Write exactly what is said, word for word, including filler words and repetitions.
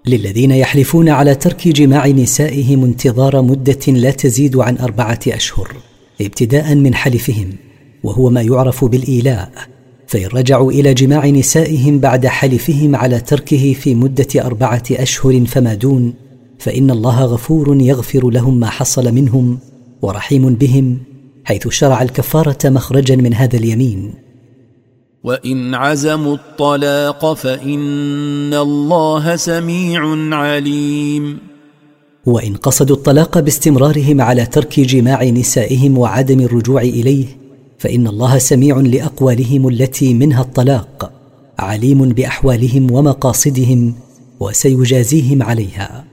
للذين يحلفون على ترك جماع نسائهم انتظار مدة لا تزيد عن أربعة أشهر ابتداء من حلفهم، وهو ما يعرف بالإيلاء، فإن رجعوا إلى جماع نسائهم بعد حلفهم على تركه في مدة أربعة أشهر فما دون، فإن الله غفور يغفر لهم ما حصل منهم ورحيم بهم، حيث شرع الكفارة مخرجا من هذا اليمين. وإن عزموا الطلاق فإن الله سميع عليم. وإن قصدوا الطلاق باستمرارهم على ترك جماع نسائهم وعدم الرجوع إليه، فإن الله سميع لأقوالهم التي منها الطلاق، عليم بأحوالهم ومقاصدهم، وسيجازيهم عليها.